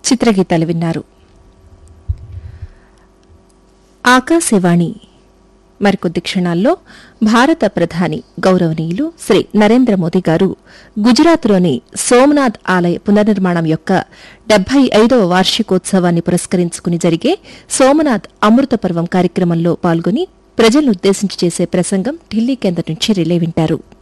చిత్రగీతాలు విన్నారు. ఆకాశవాణి మరికొద్ది క్షణాల్లో భారత ప్రధాని గౌరవనీయులు శ్రీ నరేంద్ర మోదీ గారు గుజరాత్లోని సోమనాథ్ ఆలయ పునర్నిర్మాణం యొక్క 75వ వార్షికోత్సవాన్ని పురస్కరించుకుని జరిగే సోమనాథ్ అమృత పర్వం కార్యక్రమంలో పాల్గొని ప్రజలనుద్దేశించి చేసే ప్రసంగం ఢిల్లీ కేంద్రం నుంచి రిలే వింటారు.